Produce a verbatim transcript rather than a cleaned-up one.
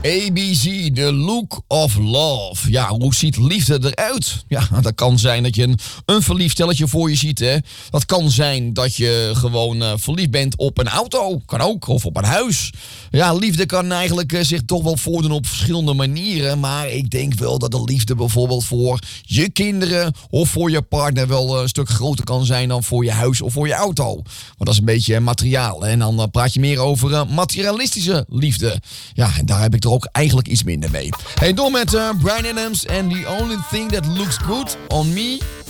A B C, The Look of Love. Ja, hoe ziet liefde eruit? Ja, dat kan zijn dat je een, een verliefd stelletje voor je ziet, hè. Dat kan zijn dat je gewoon uh, verliefd bent op een auto. Kan ook. Of op een huis. Ja, liefde kan eigenlijk uh, zich toch wel voordoen op verschillende manieren. Maar ik denk wel dat de liefde bijvoorbeeld voor je kinderen of voor je partner wel een stuk groter kan zijn dan voor je huis of voor je auto. Want dat is een beetje materiaal. Hè? En dan uh, praat je meer over uh, materialistische liefde. Ja, en daar heb ik er ook eigenlijk iets minder mee. Hey, door met uh, Bryan Adams en The Only Thing That Looks Good On Me